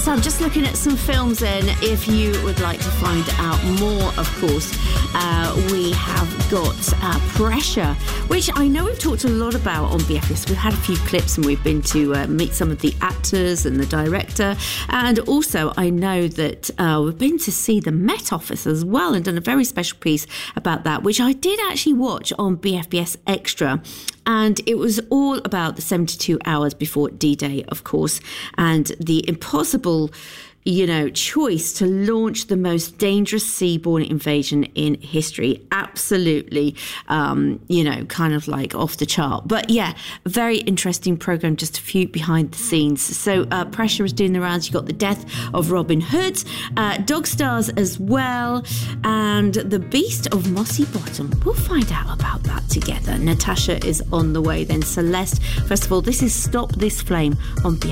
So I'm just looking at some films then. If you would like to find out more, of course, we have got Pressure, which I know we've talked a lot about on BFS. We've had a few clips and we've been to meet some of the actors and the director. And also I know that we've been to see the Met Office as well and done a very special piece about that, which I did actually watch on BFBS Extra. And it was all about the 72 hours before D-Day, of course, and the impossible, choice to launch the most dangerous seaborne invasion in history. Absolutely, kind of like off the chart. But yeah, very interesting program, just a few behind the scenes. So Pressure is doing the rounds. You've got the death of Robin Hood, Dog Stars as well, and The Beast of Mossy Bottom. We'll find out about that together. Natasha is on the way then. Celeste, first of all, this is Stop This Flame on